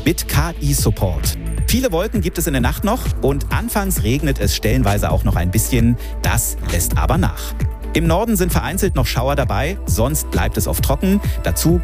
mit KI-Support. Viele Wolken gibt es in der Nacht noch und anfangs regnet es stellenweise auch noch ein bisschen. Das lässt aber nach. Im Norden sind vereinzelt noch Schauer dabei, sonst bleibt es oft trocken. Dazu